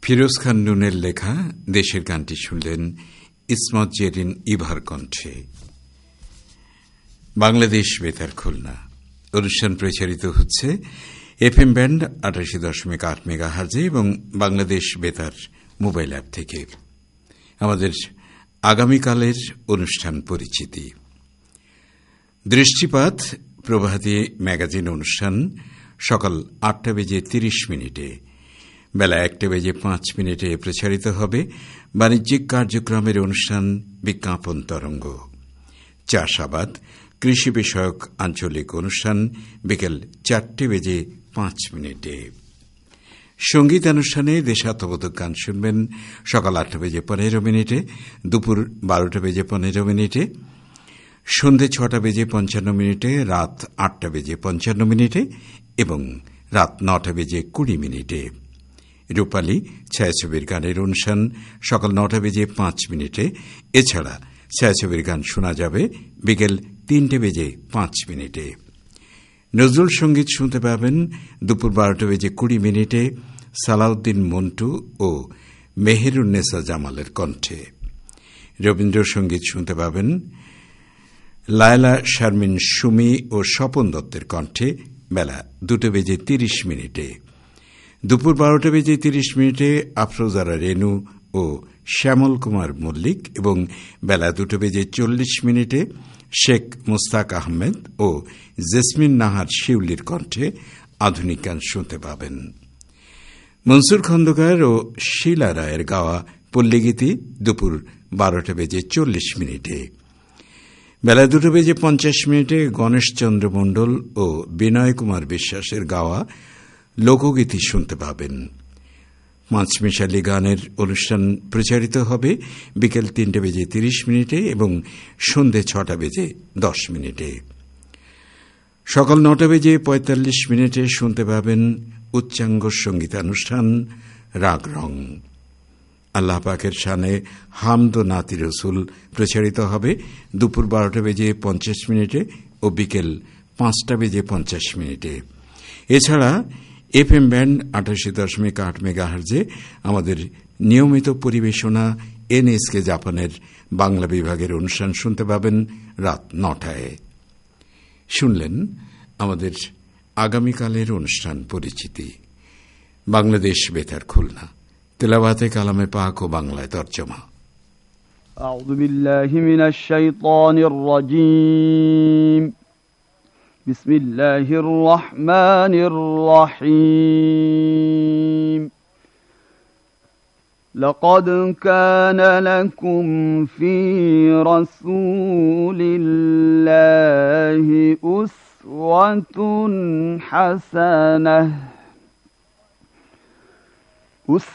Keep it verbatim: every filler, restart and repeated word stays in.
ফিরোজ খান নুনের লেখা দেশের গানটি শুনলেন ইসমত জেরিন ইভার কণ্ঠে। বাংলাদেশ বেতার খুলনা অনুষ্ঠান প্রচারিত হচ্ছে এফ এম ব্যান্ড আটাশি দশমিক আট মেগাহার্জে এবং বাংলাদেশ বেতার মোবাইল অ্যাপ থেকে। আমাদের আগামীকালের অনুষ্ঠান পরিচিতি। দৃষ্টিপাত প্রভাতী ম্যাগাজিন অনুষ্ঠান সকাল আটটা বেজে তিরিশ মিনিটে, বেলা একটা বেজে পাঁচ মিনিটে প্রচারিত হবে বাণিজ্যিক কার্যক্রমের অনুষ্ঠান বিজ্ঞাপন তরঙ্গ। চাষাবাদ কৃষি বিষয়ক আঞ্চলিক অনুষ্ঠান বিকেল চারটে বেজে পাঁচ মিনিটে। সঙ্গীতানুষ্ঠানে দেশাত্মবোধক গান শুনবেন সকাল আটটা বেজে পনেরো মিনিটে, দুপুর বারোটা বেজে পনেরো মিনিটে, সন্ধে ছটা বেজে পঞ্চান্ন মিনিটে, রাত আটটা বেজে পঞ্চান্ন মিনিটে এবং রাত নটা বেজে কুড়ি মিনিটে। রূপালী ছায়াছবির গানের অনুষ্ঠান সকাল নটা বেজে পাঁচ মিনিটে। এছাড়া ছায়াছবির গান শোনা যাবে বিকেল তিনটে বেজে পাঁচ মিনিটে। নজরুল সঙ্গীত শুনতে পাবেন দুপুর বারোটা বেজে কুড়ি মিনিটে সালাউদ্দিন মন্টু ও মেহেরুন্নেসা জামালের কণ্ঠে। রবীন্দ্রসঙ্গীত শুনতে পাবেন লায়লা শারমিন সুমি ও স্বপন দত্তের কণ্ঠে বেলা দুটো বেজে তিরিশ মিনিটে। দুপুর বারোটা বেজে তিরিশ মিনিটে আফরোজারা রেনু ও শ্যামল কুমার মল্লিক এবং বেলা দুটো বেজে চল্লিশ মিনিটে শেখ মুস্তাক আহমেদ ও জেসমিন নাহার শিউলির কণ্ঠে আধুনিক গান শুনতে পাবেন। মনসুর খন্দকার ও শীলা রায়ের গাওয়া পল্লীগীতি দুপুর বারোটা বেজে চল্লিশ মিনিটে। বেলা দুটো বেজে পঞ্চাশ মিনিটে গণেশচন্দ্র মণ্ডল ও বিনয় কুমার বিশ্বাসের গাওয়া লোকগীতি শুনতে পাবেন। পাঁচমিশালি গানের অনুষ্ঠান প্রচারিত হবে বিকেল তিনটে বেজে তিরিশ মিনিটে এবং সন্ধে ছটা বেজে দশ মিনিটে। সকাল নটা বেজে পঁয়তাল্লিশ মিনিটে শুনতে পাবেন উচ্চাঙ্গ সঙ্গীতানুষ্ঠান রাগ রং। আল্লাহ পাকের শানে হামদ ও নাতি রসুল প্রচারিত হবে দুপুর বারোটা বেজে পঞ্চাশ মিনিটে ও বিকেল পাঁচটা বেজে পঞ্চাশ মিনিটে। এছাড়া এফ এম ব্যান্ড আটাশি দশমিক আট মেগাহার্জে আমাদের নিয়মিত পরিবেশনা এনএসকে জাপানের বাংলা বিভাগের অনুষ্ঠান শুনতে পাবেন রাত নটায়। শুনলেন আমাদের আগামীকালের অনুষ্ঠান পরিচিতি। বাংলাদেশ বেতার খুলনা। তেলাওয়াতে কালামে পাক ও বাংলায় তর্জমা। আউযু বিল্লাহি মিনাশ শাইতানির রাজীম। বিসমিল্লাহির রহমানির রহিম। লাকাদ কানা লাকুম ফি রাসূলিল্লাহি উসওয়াতুন হাসানাহ।